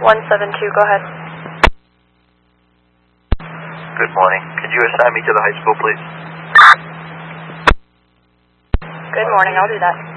172, go ahead. Good morning. Could you assign me to the high school, please? Good morning, I'll do that.